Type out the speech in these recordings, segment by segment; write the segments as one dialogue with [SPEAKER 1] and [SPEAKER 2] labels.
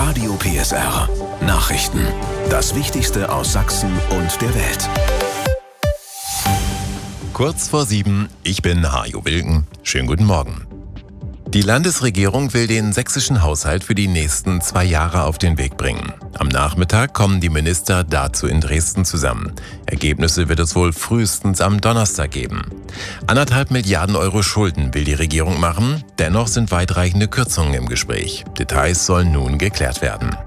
[SPEAKER 1] Radio PSR. Nachrichten. Das Wichtigste aus Sachsen und der Welt.
[SPEAKER 2] Kurz vor 7, ich bin Hajo Wilken. Schönen guten Morgen. Die Landesregierung will den sächsischen Haushalt für die nächsten 2 Jahre auf den Weg bringen. Am Nachmittag kommen die Minister dazu in Dresden zusammen. Ergebnisse wird es wohl frühestens am Donnerstag geben. 1,5 Milliarden Euro Schulden will die Regierung machen. Dennoch sind weitreichende Kürzungen im Gespräch. Details sollen nun geklärt werden.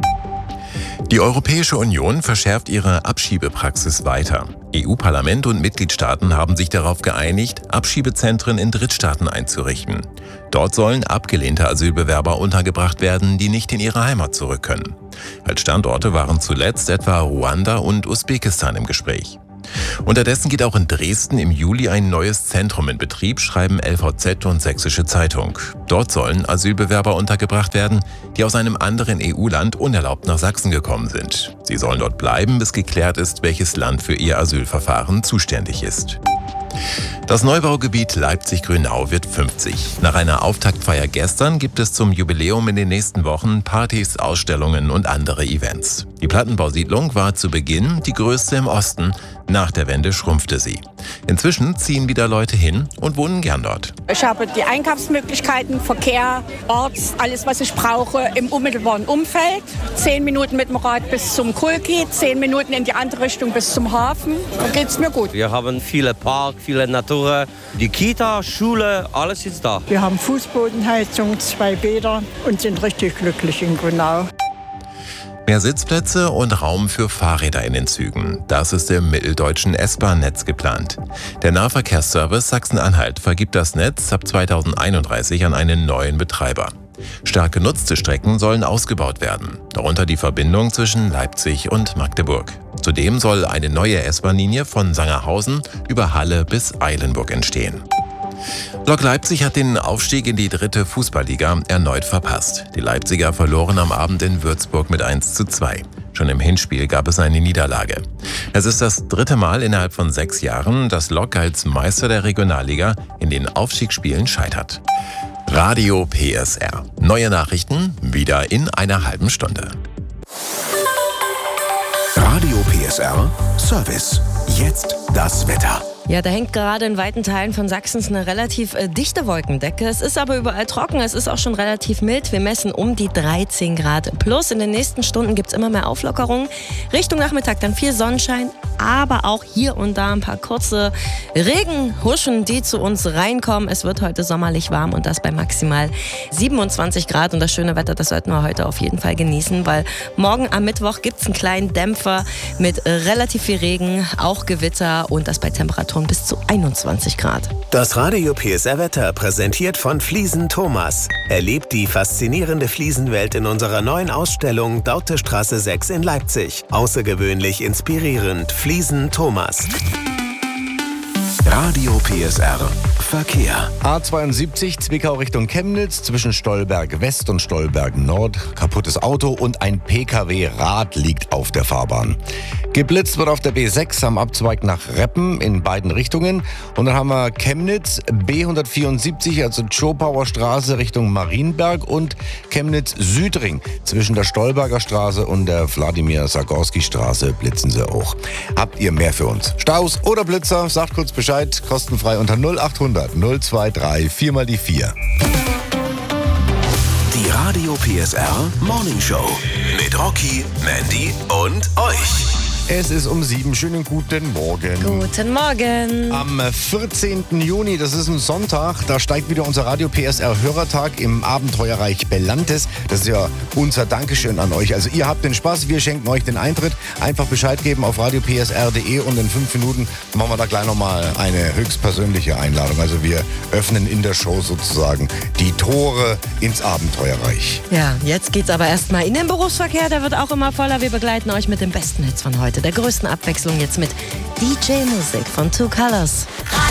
[SPEAKER 2] Die Europäische Union verschärft ihre Abschiebepraxis weiter. EU-Parlament und Mitgliedstaaten haben sich darauf geeinigt, Abschiebezentren in Drittstaaten einzurichten. Dort sollen abgelehnte Asylbewerber untergebracht werden, die nicht in ihre Heimat zurück können. Als Standorte waren zuletzt etwa Ruanda und Usbekistan im Gespräch. Unterdessen geht auch in Dresden im Juli ein neues Zentrum in Betrieb, schreiben LVZ und Sächsische Zeitung. Dort sollen Asylbewerber untergebracht werden, die aus einem anderen EU-Land unerlaubt nach Sachsen gekommen sind. Sie sollen dort bleiben, bis geklärt ist, welches Land für ihr Asylverfahren zuständig ist. Das Neubaugebiet Leipzig-Grünau wird 50. Nach einer Auftaktfeier gestern gibt es zum Jubiläum in den nächsten Wochen Partys, Ausstellungen und andere Events. Die Plattenbausiedlung war zu Beginn die größte im Osten. Nach der Wende schrumpfte sie. Inzwischen ziehen wieder Leute hin und wohnen gern dort.
[SPEAKER 3] Ich habe die Einkaufsmöglichkeiten, Verkehr, Arzt, alles, was ich brauche im unmittelbaren Umfeld. 10 Minuten mit dem Rad bis zum Kulki, 10 Minuten in die andere Richtung bis zum Hafen. Da geht's mir gut.
[SPEAKER 4] Wir haben viele Park, viele Natur, die Kita, Schule, alles ist da.
[SPEAKER 5] Wir haben Fußbodenheizung, 2 Bäder und sind richtig glücklich in Grünau.
[SPEAKER 2] Mehr Sitzplätze und Raum für Fahrräder in den Zügen. Das ist im mitteldeutschen S-Bahn-Netz geplant. Der Nahverkehrsservice Sachsen-Anhalt vergibt das Netz ab 2031 an einen neuen Betreiber. Stark genutzte Strecken sollen ausgebaut werden, darunter die Verbindung zwischen Leipzig und Magdeburg. Zudem soll eine neue S-Bahn-Linie von Sangerhausen über Halle bis Eilenburg entstehen. Lok Leipzig hat den Aufstieg in die 3. Fußballliga erneut verpasst. Die Leipziger verloren am Abend in Würzburg mit 1:2. Schon im Hinspiel gab es eine Niederlage. Es ist das 3. Mal innerhalb von 6 Jahren, dass Lok als Meister der Regionalliga in den Aufstiegsspielen scheitert. Radio PSR. Neue Nachrichten wieder in einer halben Stunde.
[SPEAKER 1] Radio PSR Service. Jetzt das Wetter.
[SPEAKER 6] Ja, da hängt gerade in weiten Teilen von Sachsen eine relativ dichte Wolkendecke. Es ist aber überall trocken, es ist auch schon relativ mild. Wir messen um die 13 Grad plus. In den nächsten Stunden gibt es immer mehr Auflockerungen. Richtung Nachmittag dann viel Sonnenschein, aber auch hier und da ein paar kurze Regenhuschen, die zu uns reinkommen. Es wird heute sommerlich warm und das bei maximal 27 Grad. Und das schöne Wetter, das sollten wir heute auf jeden Fall genießen, weil morgen am Mittwoch gibt es einen kleinen Dämpfer mit relativ viel Regen, auch Gewitter und das bei Temperaturen bis zu 21 Grad.
[SPEAKER 7] Das Radio PSR Wetter präsentiert von Fliesen Thomas. Erlebt die faszinierende Fliesenwelt in unserer neuen Ausstellung Dautestraße 6 in Leipzig. Außergewöhnlich inspirierend. Fliesen Thomas.
[SPEAKER 1] Radio PSR Verkehr.
[SPEAKER 8] A72 Zwickau Richtung Chemnitz zwischen Stolberg West und Stolberg Nord. Kaputtes Auto und ein PKW-Rad liegt auf der Fahrbahn. Geblitzt wird auf der B6 am Abzweig nach Reppen in beiden Richtungen. Und dann haben wir Chemnitz B174, also Tschopauer Straße Richtung Marienberg und Chemnitz Südring. Zwischen der Stolberger Straße und der Wladimir-Sagorski Straße blitzen sie auch. Habt ihr mehr für uns? Staus oder Blitzer? Sagt kurz Bescheid. Kostenfrei unter 0800 023 4x4.
[SPEAKER 1] Die Radio PSR Morning Show mit Rocky, Mandy und euch.
[SPEAKER 8] Es ist um 7. Schönen guten Morgen.
[SPEAKER 6] Guten Morgen.
[SPEAKER 8] Am 14. Juni, das ist ein Sonntag, da steigt wieder unser Radio PSR Hörertag im Abenteuerreich Bellantes. Das ist ja unser Dankeschön an euch. Also ihr habt den Spaß, wir schenken euch den Eintritt. Einfach Bescheid geben auf radiopsr.de und in 5 Minuten machen wir da gleich nochmal eine höchstpersönliche Einladung. Also wir öffnen in der Show sozusagen die Tore ins Abenteuerreich.
[SPEAKER 6] Ja, jetzt geht's aber erstmal in den Berufsverkehr. Der wird auch immer voller. Wir begleiten euch mit den besten Hits von heute. Der größten Abwechslung jetzt mit DJ-Musik von Two Colors.